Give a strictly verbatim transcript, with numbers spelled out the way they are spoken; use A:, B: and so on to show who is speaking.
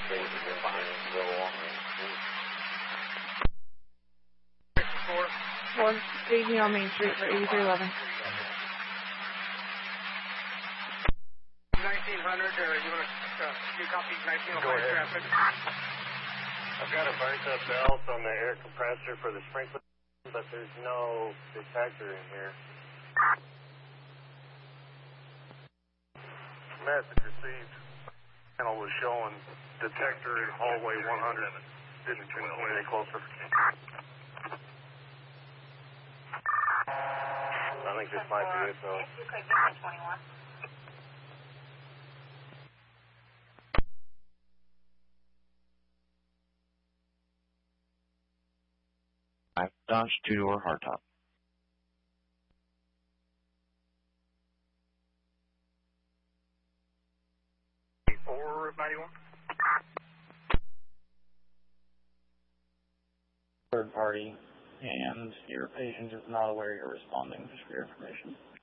A: Four, staging on Main Street for eighty-three eleven.
B: nineteen hundred, uh, you want to uh, you copy nineteen oh five traffic?
C: I've got a burnt up belt on the air compressor for the sprinkler, but there's no detector in here.
D: Message received. Panel was showing detector in hallway one hundred. Didn't come any closer.
C: I think this might be it, though.
E: If you could give me twenty-one.
F: Dodge two-door hardtop.
D: four ninety-one.
F: Third party, and your patient is not aware you're responding, just for your information.